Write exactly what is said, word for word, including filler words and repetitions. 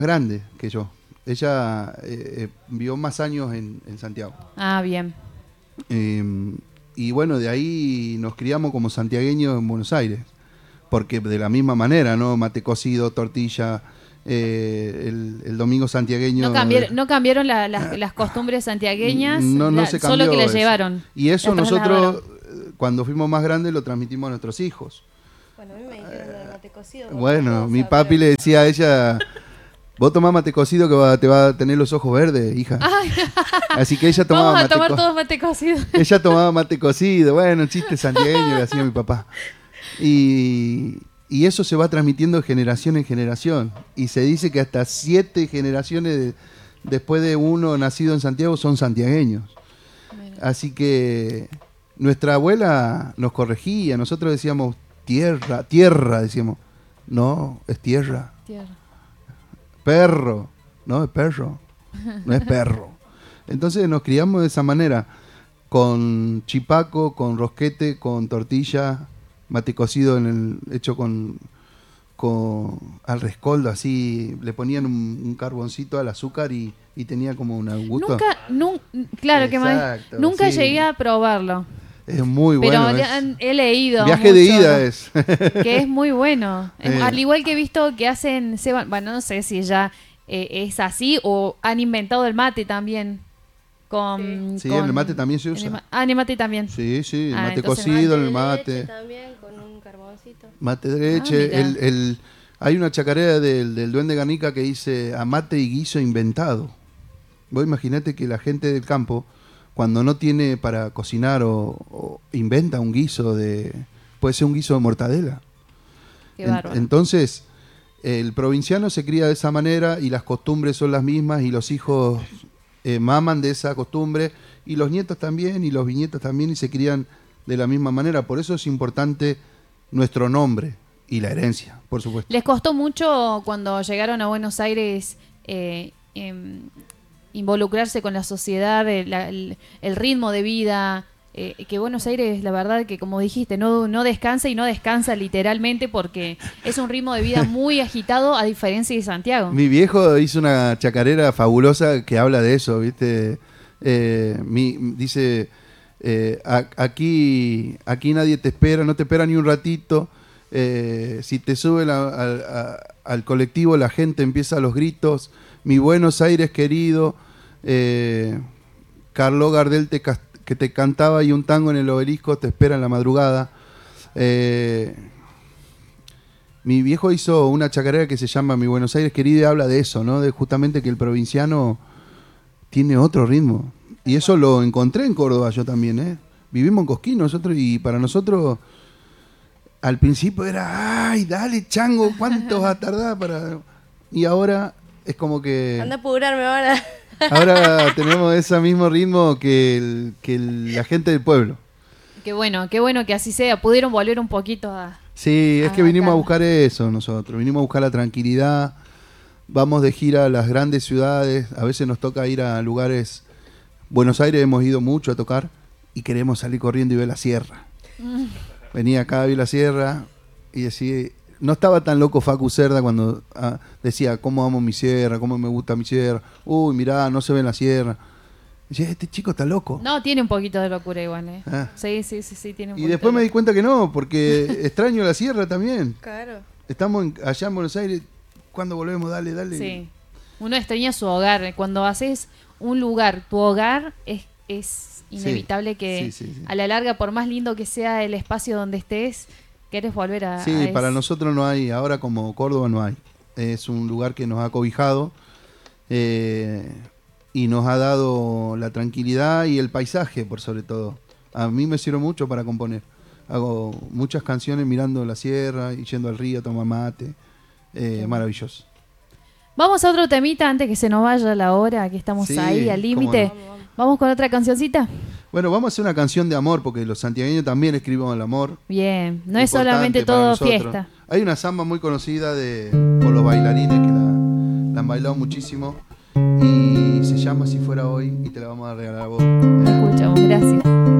grande que yo. Ella eh, vivió más años en, en Santiago. Ah, bien. Eh, y bueno, de ahí nos criamos como santiagueños en Buenos Aires. Porque de la misma manera, ¿no? Mate cocido, tortilla, eh, el, el domingo santiagueño. No cambiaron, no cambiaron la, las, las costumbres santiagueñas, no, no la, se cambió solo que la eso. llevaron. Y eso la nosotros, cuando fuimos más grandes, lo transmitimos a nuestros hijos. Bueno, a mí me dijeron lo de mate cocido. Bueno, cosa, mi papi pero... le decía a ella, vos tomás mate cocido que va, te va a tener los ojos verdes, hija. Ay. Así que ella tomaba Vamos a mate tomar co- todos mate cocido. Ella tomaba mate cocido, bueno, chiste santiagueño le hacía mi papá. Y, y eso se va transmitiendo de generación en generación. Y se dice que hasta siete generaciones de- después de uno nacido en Santiago son santiagueños. Así que nuestra abuela nos corregía, nosotros decíamos tierra, tierra, decíamos. No, es tierra. Tierra. Perro, no es perro, no es perro. Entonces nos criamos de esa manera, con chipaco, con rosquete, con tortilla, mate cocido en el, hecho con, con al rescoldo, así le ponían un, un carboncito al azúcar y, y tenía como un gusto. Nunca, nun, claro que más, Exacto, nunca sí. llegué a probarlo. Es muy Pero bueno. le es- han- he leído viaje de mucho, ida es. que es muy bueno. Es- Eh. Al igual que he visto que hacen, se van- bueno, no sé si ya eh, es así o han inventado el mate también. Con, Sí, con- en el mate también se en el usa. ma- ah, en el mate también. Sí, sí, el Ah, mate entonces cocido, Mate el de mate. leche también con un carboncito. Mate de leche, mira. el, el, hay una chacarera del, del Duende Garnica que dice a mate y guiso inventado. Vos imaginate que la gente del campo, cuando no tiene para cocinar o, o inventa un guiso de... Puede ser un guiso de mortadela. Qué En- bárbaro. entonces, el provinciano se cría de esa manera y las costumbres son las mismas y los hijos eh, maman de esa costumbre y los nietos también y los bisnietos también y se crían de la misma manera. Por eso es importante nuestro nombre y la herencia, por supuesto. ¿Les costó mucho cuando llegaron a Buenos Aires eh, em, involucrarse con la sociedad, el, la- el- el ritmo de vida? Eh, que Buenos Aires, la verdad que como dijiste, no, no descansa y no descansa literalmente porque es un ritmo de vida muy agitado a diferencia de Santiago. Mi viejo hizo una chacarera fabulosa que habla de eso, ¿viste? Eh, mi, dice, eh, a- aquí, aquí nadie te espera, no te espera ni un ratito. Eh, si te suben a- a- a- al colectivo, la gente empieza a los gritos. Mi Buenos Aires querido, eh, Carlos Gardel te, cas- que te cantaba y un tango en el obelisco te espera en la madrugada. Eh, mi viejo hizo una chacarera que se llama Mi Buenos Aires querido y habla de eso, ¿no? De justamente que el provinciano tiene otro ritmo. Y eso lo encontré en Córdoba yo también, ¿eh? Vivimos en Cosquín nosotros y para nosotros al principio era, ay, dale chango, ¿cuánto va a tardar para...? Y ahora es como que... Anda a apurarme ahora. Ahora tenemos ese mismo ritmo que, el- que el- la gente del pueblo. Qué bueno, qué bueno que así sea. Pudieron volver un poquito a... Sí, es Ah, que vinimos acá. a buscar eso nosotros, vinimos a buscar la tranquilidad, vamos de gira a las grandes ciudades, a veces nos toca ir a lugares, Buenos Aires hemos ido mucho a tocar y queremos salir corriendo y ver la sierra. Mm. Venía acá a ver la sierra y decía, no estaba tan loco Facu Cerda cuando ah, decía, cómo amo mi sierra, cómo me gusta mi sierra, uy, mirá, no se ve en la sierra. Y decía, este chico está loco. No, tiene un poquito de locura igual, ¿eh? Ah. Sí, sí, sí, sí, tiene un Y poquito después de me di locura. cuenta que no, porque extraño la sierra también. Claro. Estamos en- allá en Buenos Aires, ¿cuándo volvemos? Dale, dale. Sí. Uno extraña su hogar. Cuando haces un lugar, tu hogar, es, es inevitable que sí, sí, sí. a la larga, por más lindo que sea el espacio donde estés, querés volver a... Sí, a es- para nosotros no hay, ahora como Córdoba no hay. Es un lugar que nos ha cobijado eh, y nos ha dado la tranquilidad y el paisaje, por sobre todo. A mí me sirve mucho para componer. Hago muchas canciones mirando la sierra y yendo al río a tomar mate. Eh, maravilloso. Vamos a otro temita antes que se nos vaya la hora, que estamos Sí, ahí al cómo límite. no. Vamos, vamos. Vamos con otra cancioncita. Bueno, vamos a hacer una canción de amor, porque los santiagueños también escribimos el amor. Bien, no es Importante solamente para todo nosotros. fiesta. Hay una samba muy conocida de, por los bailarines que la, la han bailado muchísimo y se llama Si fuera hoy y te la vamos a regalar a vos. Escuchamos, gracias.